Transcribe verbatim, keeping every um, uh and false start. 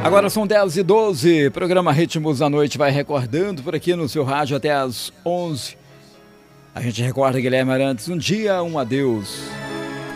Agora são dez e doze, programa Ritmos da Noite vai recordando por aqui no seu rádio até as onze. A gente recorda Guilherme Arantes, um dia, um adeus.